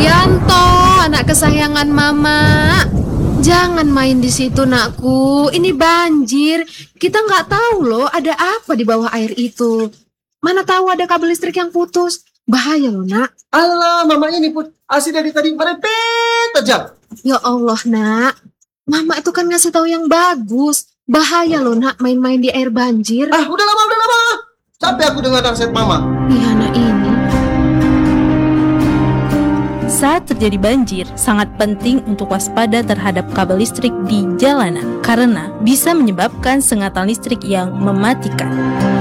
Yanto, anak kesayangan mama. Jangan main di situ, nakku. Ini banjir. Kita nggak tahu loh ada apa di bawah air itu. Mana tahu ada kabel listrik yang putus. Bahaya loh, nak. Alah, mama ini pun asli dari tadi merepet aja. Ya Allah, nak. Mama itu kan ngasih tahu yang bagus. Bahaya loh, nak, main-main di air banjir. Udah lama. Capek aku dengar nasihat mama. Iya, anak ini. Saat terjadi banjir, sangat penting untuk waspada terhadap kabel listrik di jalanan karena bisa menyebabkan sengatan listrik yang mematikan.